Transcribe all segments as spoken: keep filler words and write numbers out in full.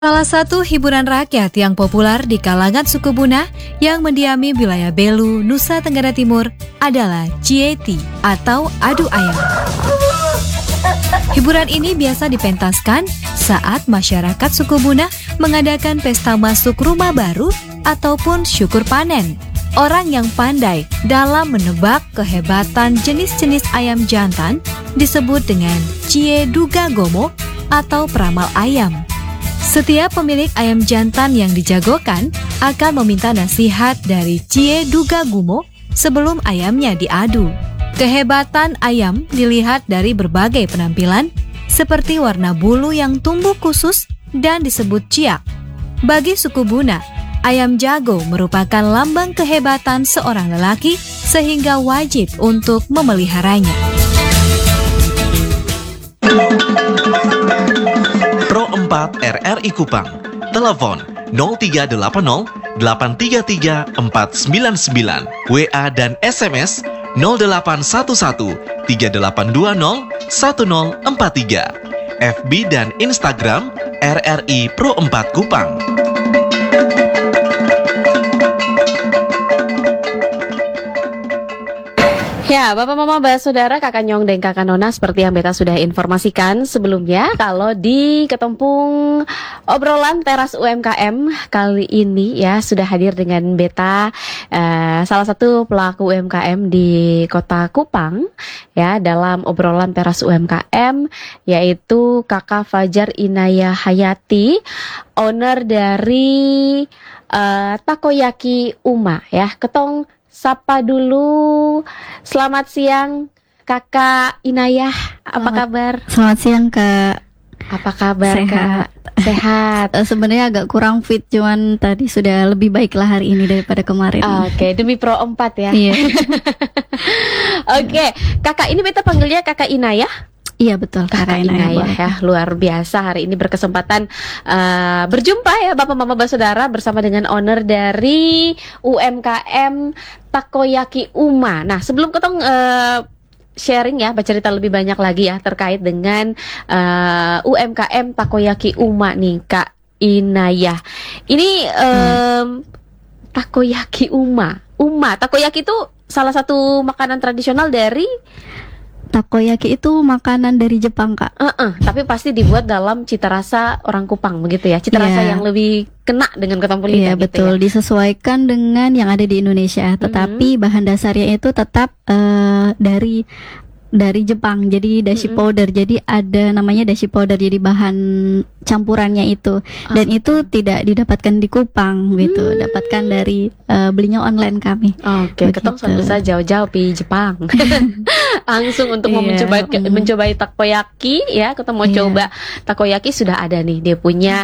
Salah satu hiburan rakyat yang populer di kalangan suku Buna yang mendiami wilayah Belu, Nusa Tenggara Timur adalah Cieti atau adu ayam. Hiburan ini biasa dipentaskan saat masyarakat suku Buna mengadakan pesta masuk rumah baru ataupun syukur panen. Orang yang pandai dalam menebak kehebatan jenis-jenis ayam jantan disebut dengan Cie Duga Gomo atau peramal ayam. Setiap pemilik ayam jantan yang dijagokan akan meminta nasihat dari Cie Duga Gumo sebelum ayamnya diadu. Kehebatan ayam dilihat dari berbagai penampilan seperti warna bulu yang tumbuh khusus dan disebut ciak. Bagi suku Buna, ayam jago merupakan lambang kehebatan seorang lelaki sehingga wajib untuk memeliharanya. Pro empat R R I Kupang, telepon nol tiga delapan nol delapan tiga tiga empat sembilan sembilan, W A dan S M S nol delapan satu satu tiga delapan dua nol satu nol empat tiga, F B dan Instagram R R I Pro empat Kupang. Ya, Bapak Mama Mbak Saudara, Kakak Nyong dan Kakak Nona, seperti yang Beta sudah informasikan sebelumnya, kalau di Ketempung obrolan teras U M K M kali ini ya sudah hadir dengan Beta eh, salah satu pelaku U M K M di Kota Kupang ya dalam obrolan teras U M K M, yaitu Kakak Fajar Inayah Hayati, owner dari eh, Takoyaki Uma ya. Ketong sapa dulu. Selamat siang Kakak Inayah, apa Selamat, kabar? Selamat siang Kak. Apa kabar Sehat. Kak? Sehat. Uh, Sebenarnya agak kurang fit, cuman tadi sudah lebih baik lah hari ini daripada kemarin. Oke, okay, demi Pro empat ya. Iya. Oke, okay. Kakak ini Beta panggilnya Kakak Inayah. Iya betul, Kakak Inayah ya, luar biasa hari ini berkesempatan uh, berjumpa ya Bapak Mama Mbak Saudara bersama dengan owner dari U M K M Takoyaki Uma. Nah, sebelum ketong uh, sharing ya, bercerita lebih banyak lagi ya terkait dengan uh, U M K M Takoyaki Uma nih Kak Inayah. Ini um, hmm. Takoyaki Uma. Uma, takoyaki itu salah satu makanan tradisional dari Takoyaki itu makanan dari Jepang Kak. Uh-uh, tapi pasti dibuat dalam cita rasa orang Kupang begitu ya. Cita yeah. rasa yang lebih kena dengan ketempung lidah. Iya yeah, gitu betul, ya? Disesuaikan dengan yang ada di Indonesia. Tetapi mm-hmm. bahan dasarnya itu tetap uh, dari dari Jepang, jadi dashi mm-hmm. powder. Jadi ada namanya dashi powder, jadi bahan campurannya itu. Dan uh-huh. itu tidak didapatkan di Kupang gitu, hmm. dapatkan dari uh, belinya online kami. Oke, okay. Ketong sampai saja jauh-jauh di Jepang. Langsung untuk mau yeah. mencoba mm. mencobai takoyaki ya, kita mau yeah. coba takoyaki sudah ada nih, dia punya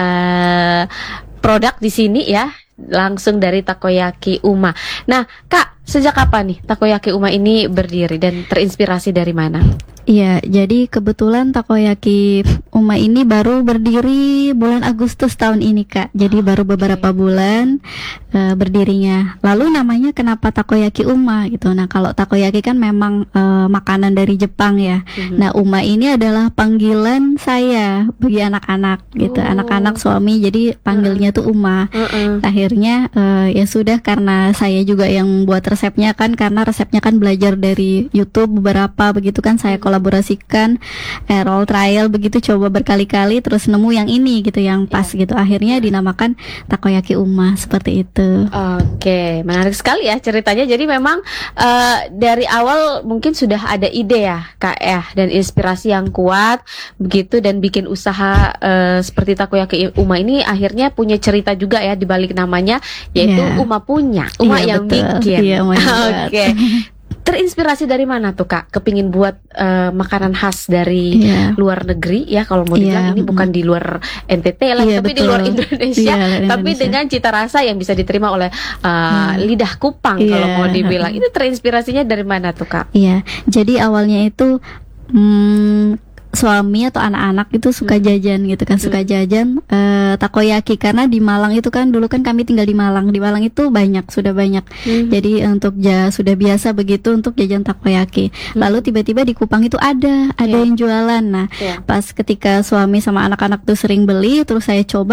uh, produk di sini ya, langsung dari Takoyaki Uma. Nah, Kak, sejak kapan nih Takoyaki Uma ini berdiri dan terinspirasi dari mana? Iya, jadi kebetulan Takoyaki Uma ini baru berdiri bulan Agustus tahun ini Kak. Jadi oh, baru beberapa okay. bulan uh, berdirinya. Lalu namanya kenapa Takoyaki Uma gitu. Nah, kalau takoyaki kan memang uh, makanan dari Jepang ya. Mm-hmm. Nah, Uma ini adalah panggilan saya bagi anak-anak gitu. Oh. Anak-anak suami, jadi panggilnya uh-uh. tuh Uma. Uh-uh. Akhirnya uh, ya sudah, karena saya juga yang buat resepnya kan, karena resepnya kan belajar dari YouTube beberapa begitu kan, saya kolaborasikan, eh, roll trial begitu, coba berkali-kali terus nemu yang ini gitu, yang pas yeah. gitu, akhirnya dinamakan Takoyaki Uma seperti itu. Oke, menarik sekali ya ceritanya. Jadi memang uh, dari awal mungkin sudah ada ide ya Kak ya, dan inspirasi yang kuat begitu, dan bikin usaha uh, seperti Takoyaki Uma ini akhirnya punya cerita juga ya di balik namanya, yaitu yeah. Uma punya, Uma yeah, yang betul. bikin. Yeah, Oke. Okay. Terinspirasi dari mana tuh Kak? Kepingin buat uh, makanan khas dari yeah. luar negeri ya, kalau mau dibilang yeah. ini bukan di luar N T T lah, yeah, tapi betul. di luar Indonesia, yeah, tapi Indonesia. dengan cita rasa yang bisa diterima oleh uh, hmm. lidah Kupang yeah. kalau mau dibilang. Itu terinspirasinya dari mana tuh Kak? Iya, yeah. jadi awalnya itu hmm, suami atau anak-anak itu suka jajan gitu kan, suka jajan eh, takoyaki karena di Malang itu kan dulu kan kami tinggal di Malang. Di Malang itu banyak, sudah banyak. Hmm. Jadi untuk ja, sudah biasa begitu untuk jajan takoyaki. Lalu tiba-tiba di Kupang itu ada, ada Yeah. yang jualan. Nah, Yeah. pas ketika suami sama anak-anak tuh sering beli, terus saya coba